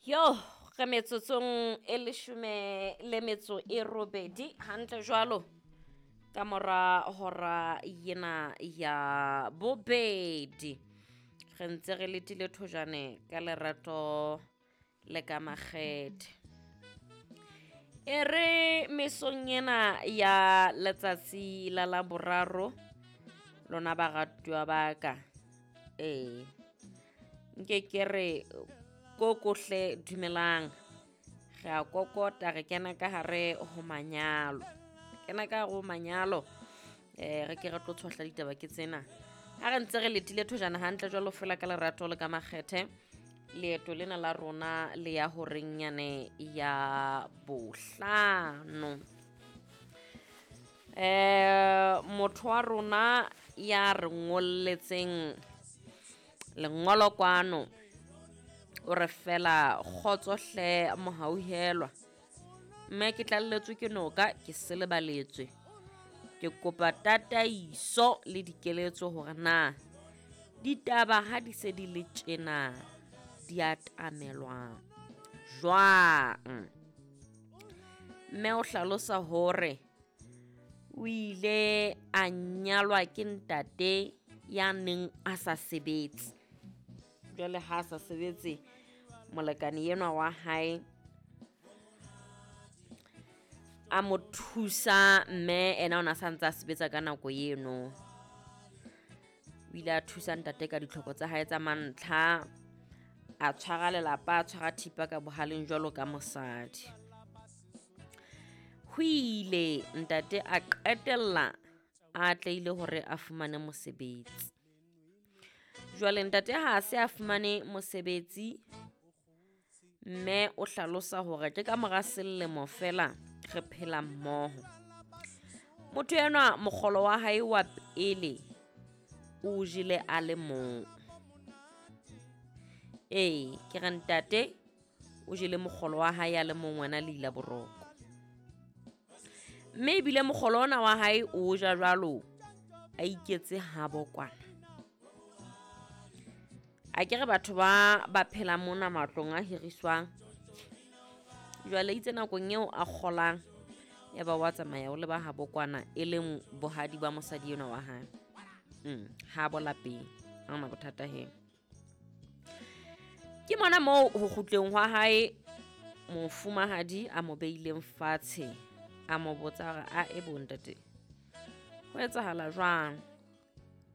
Yo, re metsotsong e 18 hantle jwalo ka mora hora yena ya bobedi re ntse re letile thojane ka lerato le ka makgethe e re mesong yena ya letsatsi la laboraro lona ba ratwa baka nke re kokohle dumelang re a kokota re kena ka hare ho manyalo re ke re tlo tshwahla ditaba ke tsena ha re ntse re letile thojana hantle jwalo fela ka lerato le ka makgethe leeto lena la rona le ya horeng nyane ya bohlano motho wa rona ya re ngolletseng lengolo kwano o re fela khotsohle mohauhelwa mme ke tlalletswe ke noka ke se lebaletswe ke kopa tataiso le dikeletso hore na ditaba ha di se di le tjena di atamelwa jwang. Mme o hlalosa hore o ile a nyalwa ke ntate ya neng a sa sebetse jwale ha sa sebetse molekane yenwa wa hae a mo thusa mme ena ona sa ntse a sebetsa ka nako eno o ile a thusa ntate ka ditlhoko tsa hae tsa mantlha a tshwara lelapa a tshwara thipa ka bohaleng jwalo ka mosadi ho ile ntate a qetella a tleile hore a fumane mosebetsi jwale ntate ha se a fumane mosebetsi mme o hlalosa hore ke ka mora selemo fela re phela mmoho motho enwa mogolo wa hae wa pele o jile a le mong ke re ntate o jile mogolo wa hae a le mong wena le ila boroko mme bile mogolo ona wa hae o ja jwalo a iketse ha bokwana a kere batho ba phela mona matlong a hiriswang jwale itse nakong eo a kgolang ya ba wa tsamaya o le ba ha bokwana e leng bohadi ba mosadi yona wa hae ha bo lapeng ha ona bothata he ke mona mo ho kgutleng wa hae mofumahadi a mo beileng fatshe a mo botsa hore a e bontate ho etsahala jwang